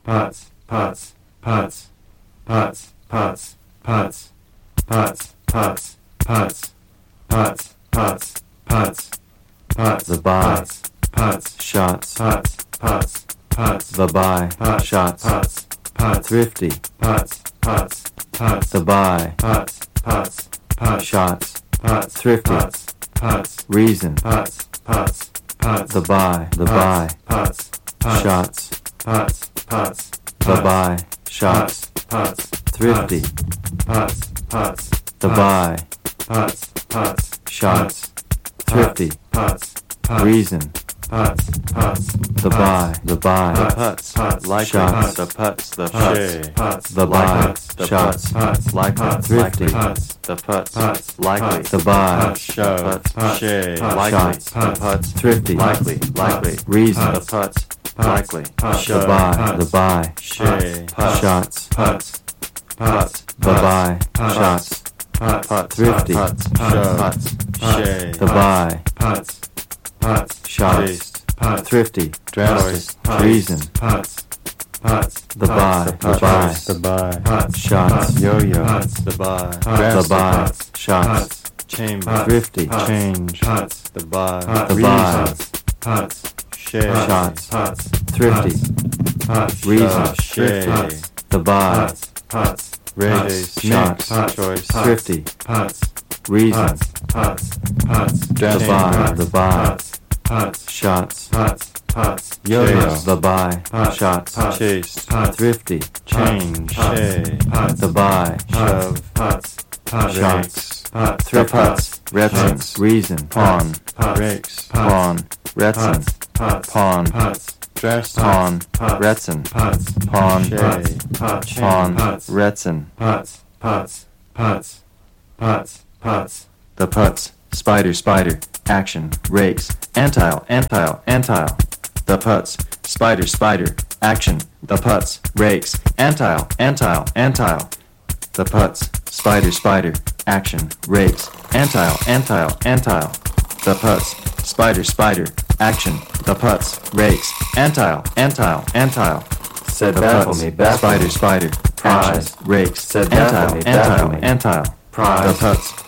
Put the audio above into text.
Putz, putz, putz, putz, putz, putz, putz, putz, putz, putz, putz, putz, putz, the buy, putz, shots, putz, putz, putz, the buy, putz, shots, putz, putz, thrifty, putz, putz, putz, the buy, putz, putz, putz, shots, putz, thrifty, putz, putz, reason, putz, putz, putz, the buy, the buy, putz, putz, shots, putz, putz, the buy, shots, putz, thrifty, putz, putz, the buy, putz, putz, shots, thrifty, putz, putz, reason, putz, putz, the buy, the buy, Putz, putz, likely, shots, the putz, the putz, shay, putz, the buy, the shots, putz, likely, putz, thrifty, putz, the putz, putz, likely, the buy, putz, shove, putz, shay, putz, likely, shots, the putz, thrifty, likely, likely, reason, the putz, likely, putz, the shove, buy, the buy, shay, putz, shots, putz, putz, the buy, shots, putz, thrifty, putz, shove, shay, the buy, putz, putz, shots, taste, putz, thrifty, dress, reason, putz, putz, the buy, the buy, putz, the buy, putz, shots, yo-yo, putz, the buy, the dress, buy, shots, putz, chamber, thrifty, putz, change, putz, the buy, putz, the buy, putz, shay, shots, putz, thrifty, putz, reason, shove, shay, putz, the buy, putz, raise, shots, mix, choice, thrifty, putz, reason, putz, putz, the buy, the buy, putz, shots, putz, yo-yo, the buy, shots, chase, thrifty, change, shay, the buy, shove, shots, rakes, thrifty, putz, Retzin, reason, pawn, rakes, pawn, Retzin, pawn, dress, pawn, Retzin, pawn, pawn, Retzin, the putz, spider, spider, action, rakes, antile, antile, antile, the putz, spider, spider, action, the putz, rakes, antile, antile, antile, the putz, spider, spider, action, rakes, antile, antile, antile, the putz, spider, spider, action, the putz, rakes, antile, antile, antile, Said the baffle putz, me, baffle spider, me. spider, Prize. action, rakes, Said baffle antile, me, baffle antile, me. antile, Prize. the putz,